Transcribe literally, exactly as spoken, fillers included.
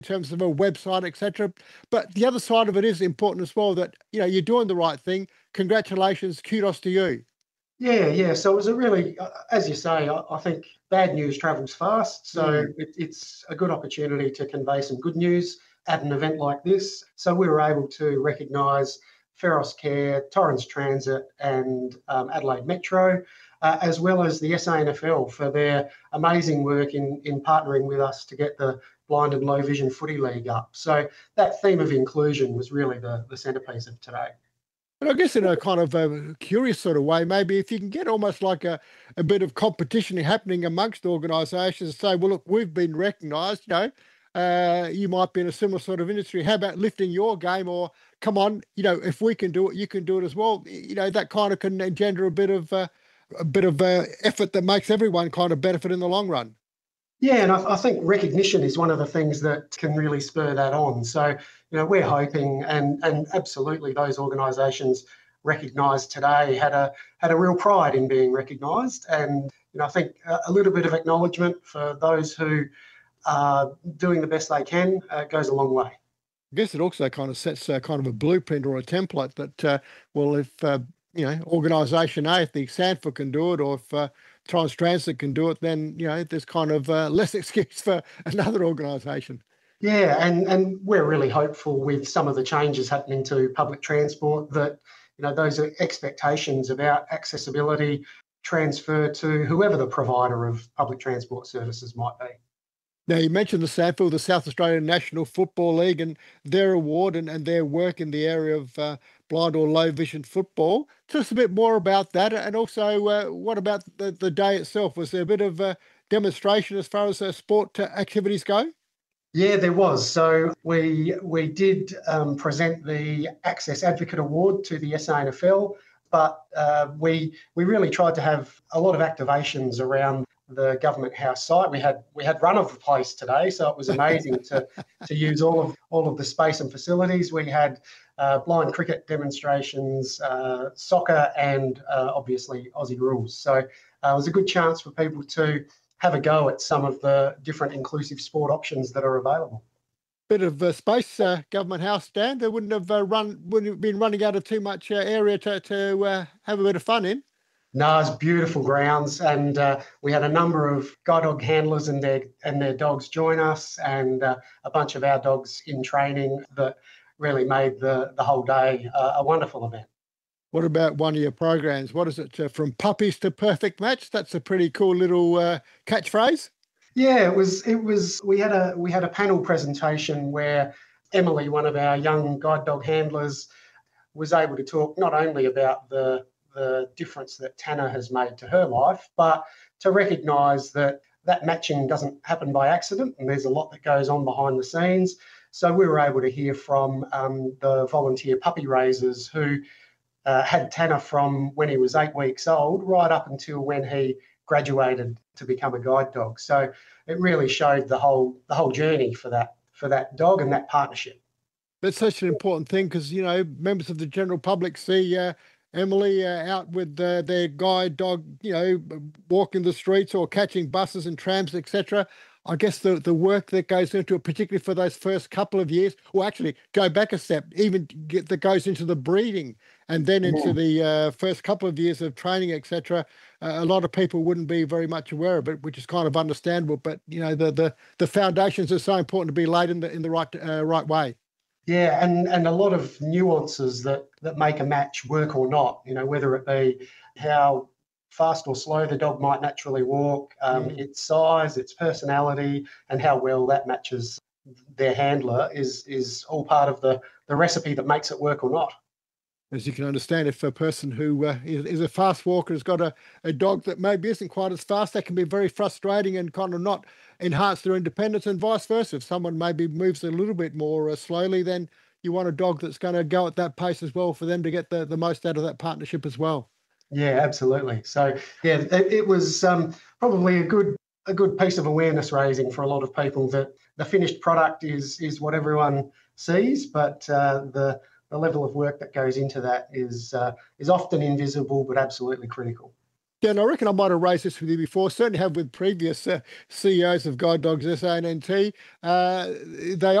in terms of a website, et cetera. But the other side of it is important as well that, you know, you're doing the right thing. Congratulations, kudos to you. Yeah, yeah. So it was a really, uh, as you say, I, I think bad news travels fast. So Mm. it, it's a good opportunity to convey some good news at an event like this. So we were able to recognise Feros Care, Torrens Transit, and um, Adelaide Metro, uh, as well as the S A N F L for their amazing work in, in partnering with us to get the Blind and Low Vision Footy League up. So that theme of inclusion was really the, the centrepiece of today. And I guess in a kind of a curious sort of way, maybe if you can get almost like a, a bit of competition happening amongst organisations and say, well, look, we've been recognised, you know, uh, you might be in a similar sort of industry. How about lifting your game? Or come on, you know, if we can do it, you can do it as well. You know, that kind of can engender a bit of uh, a bit of uh, effort that makes everyone kind of benefit in the long run. Yeah, and I, I think recognition is one of the things that can really spur that on. So, you know, we're hoping, and and absolutely, those organisations recognised today had a had a real pride in being recognised, and you know, I think a, a little bit of acknowledgement for those who are doing the best they can uh, goes a long way. I guess it also kind of sets uh, kind of a blueprint or a template that, uh, well, if, uh, you know, organisation A, if the Sanford can do it, or if uh, Torrens Transit can do it, then, you know, there's kind of uh, less excuse for another organisation. Yeah, and and we're really hopeful with some of the changes happening to public transport that, you know, those expectations about accessibility transfer to whoever the provider of public transport services might be. Now, you mentioned the SANFL, the South Australian National Football League, and their award and, and their work in the area of uh, blind or low vision football. Tell us a bit more about that. And also, uh, what about the, the day itself? Was there a bit of a demonstration as far as uh, sport uh, activities go? Yeah, there was. So we we did um, present the Access Advocate Award to the S A N F L, but uh, we we really tried to have a lot of activations around the Government House site. We had we had run of the place today, so it was amazing to to use all of all of the space and facilities. We had uh, blind cricket demonstrations, uh, soccer, and uh, obviously Aussie rules. So uh, it was a good chance for people to have a go at some of the different inclusive sport options that are available. Bit of uh, space, uh, Government House stand. They wouldn't have uh, run, wouldn't have been running out of too much uh, area to to uh, have a bit of fun in. No, it's beautiful grounds, and uh, we had a number of guide dog handlers and their and their dogs join us, and uh, a bunch of our dogs in training that really made the the whole day uh, a wonderful event. What about one of your programs? What is it? Uh, from puppies to perfect match? That's a pretty cool little uh, catchphrase. Yeah, it was. It was. We had a we had a panel presentation where Emily, one of our young guide dog handlers, was able to talk not only about the the difference that Tanner has made to her life, but to recognise that that matching doesn't happen by accident, and there's a lot that goes on behind the scenes. So we were able to hear from um, the volunteer puppy raisers who uh, had Tanner from when he was eight weeks old right up until when he graduated to become a guide dog. So it really showed the whole the whole journey for that for that dog and that partnership. That's such an important thing because, you know, members of the general public see uh, Emily uh, out with uh, their guide dog, you know, walking the streets or catching buses and trams, et cetera. I guess the, the work that goes into it, particularly for those first couple of years, or actually go back a step, even get, that goes into the breeding and then into Yeah. the uh, first couple of years of training, et cetera. Uh, a lot of people wouldn't be very much aware of it, which is kind of understandable. But you know, the the the foundations are so important to be laid in the in the right uh, right way. Yeah, and and a lot of nuances that that make a match work or not. You know, whether it be how fast or slow the dog might naturally walk, um, Mm. its size, its personality, and how well that matches their handler is is all part of the the recipe that makes it work or not. As you can understand, if a person who uh, is, is a fast walker has got a, a dog that maybe isn't quite as fast, that can be very frustrating and kind of not enhance their independence, and vice versa. If someone maybe moves a little bit more uh, slowly, then you want a dog that's going to go at that pace as well for them to get the, the most out of that partnership as well. Yeah, absolutely. So yeah, it, it was um, probably a good a good piece of awareness raising for a lot of people that the finished product is is what everyone sees, but uh, the the level of work that goes into that is uh, is often invisible but absolutely critical. Yeah, and I reckon I might have raised this with you before. Certainly have with previous uh, C E Os of Guide Dogs S A and N T. Uh, they